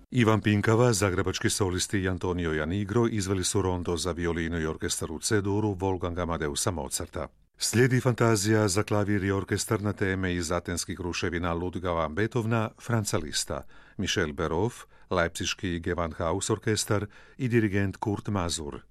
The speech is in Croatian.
Ivan Pinkava, zagrebački solisti i Antonio Janigro izveli su rondo za violinu i orkestar u C-duru Wolfganga Amadeusa Mozarta. Slijedi fantazija za klavir i orkestar na teme iz atenskih ruševina Ludwiga van Beethovena, Franza Lista, Michel Beroff, Leipziški Gewandhaus orkestar i dirigent Kurt Masur.